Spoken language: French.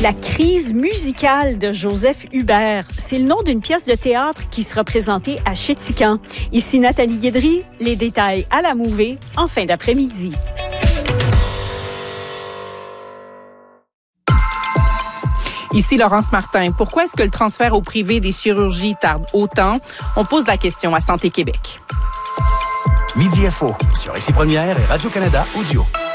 La crise musicale de Joseph Hubert, c'est le nom d'une pièce de théâtre qui sera présentée à Chéticamp. Ici Nathalie Guédry, les détails à la Mouvée en fin d'après-midi. Ici Laurence Martin. Pourquoi est-ce que le transfert au privé des chirurgies tarde autant? On pose la question à Santé Québec. Midi Info sur Ici Première et Radio-Canada Audio.